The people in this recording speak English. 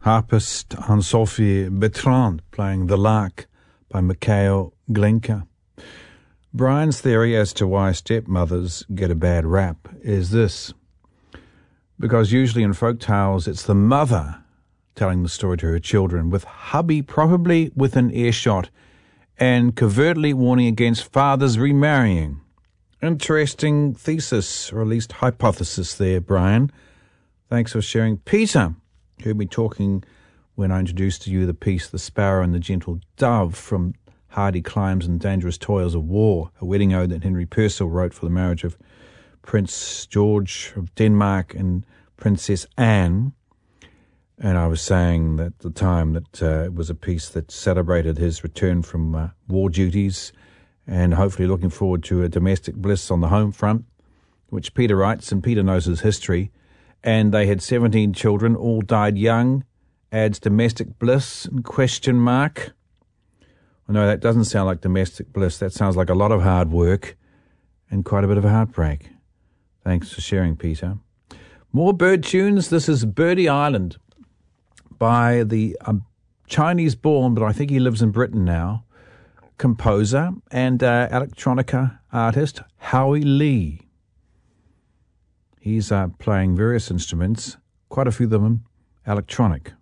Harpist Anne-Sophie Bertrand playing The Lark by Mikhail Glinka. Brian's theory as to why stepmothers get a bad rap is this. Because usually in folk tales it's the mother telling the story to her children, with hubby probably within earshot and covertly warning against fathers remarrying. Interesting thesis, or at least hypothesis there, Brian. Thanks for sharing. Peter heard me talking when I introduced to you the piece The Sparrow and the Gentle Dove from Hardy Climbs and Dangerous Toils of War, a wedding ode that Henry Purcell wrote for the marriage of Prince George of Denmark and Princess Anne. And I was saying at the time that it was a piece that celebrated his return from war duties and hopefully looking forward to a domestic bliss on the home front, which Peter writes, and Peter knows his history. And they had 17 children, all died young. Adds domestic bliss, question mark. Well, no, that doesn't sound like domestic bliss. That sounds like a lot of hard work and quite a bit of a heartbreak. Thanks for sharing, Peter. More bird tunes. This is Birdie Island by the Chinese-born, but I think he lives in Britain now, composer and electronica artist Howie Lee. He's playing various instruments, quite a few of them electronic.